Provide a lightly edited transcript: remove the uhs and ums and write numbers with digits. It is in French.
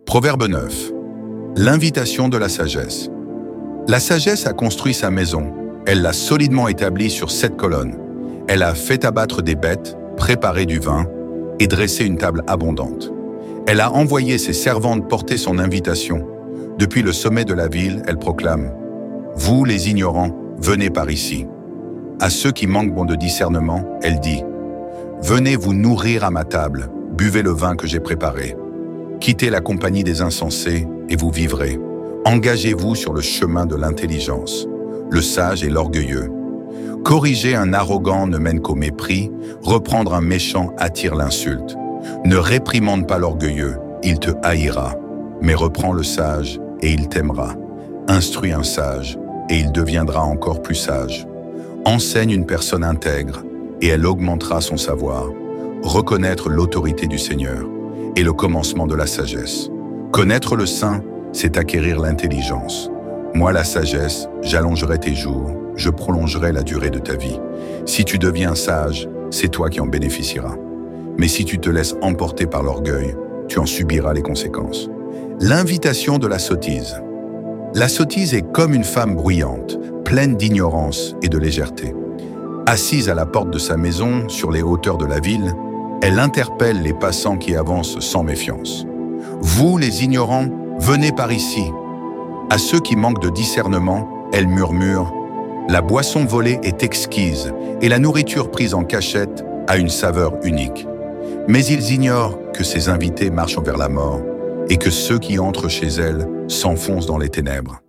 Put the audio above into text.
Proverbe 9. L'invitation de la sagesse. La sagesse a construit sa maison. Elle l'a solidement établie sur 7 colonnes. Elle a fait abattre des bêtes, préparé du vin et dressé une table abondante. Elle a envoyé ses servantes porter son invitation. Depuis le sommet de la ville, elle proclame « Vous, les ignorants, venez par ici ». À ceux qui manquent de discernement, elle dit « Venez vous nourrir à ma table, buvez le vin que j'ai préparé. Quittez la compagnie des insensés et vous vivrez. Engagez-vous sur le chemin de l'intelligence, le sage et l'orgueilleux. Corriger un arrogant ne mène qu'au mépris, reprendre un méchant attire l'insulte. Ne réprimande pas l'orgueilleux, il te haïra, mais reprends le sage et il t'aimera. Instruis un sage et il deviendra encore plus sage. Enseigne une personne intègre et elle augmentera son savoir. Reconnaître l'autorité du Seigneur est le commencement de la sagesse. Connaître le saint, c'est acquérir l'intelligence. Moi, la sagesse, j'allongerai tes jours, je prolongerai la durée de ta vie. Si tu deviens sage, c'est toi qui en bénéficieras. Mais si tu te laisses emporter par l'orgueil, tu en subiras les conséquences. L'invitation de la sottise. La sottise est comme une femme bruyante, pleine d'ignorance et de légèreté. Assise à la porte de sa maison, sur les hauteurs de la ville, elle interpelle les passants qui avancent sans méfiance. Vous, les ignorants, venez par ici. À ceux qui manquent de discernement, elle murmure « La boisson volée est exquise et la nourriture prise en cachette a une saveur unique. » Mais ils ignorent que ces invités marchent vers la mort et que ceux qui entrent chez elle s'enfoncent dans les ténèbres.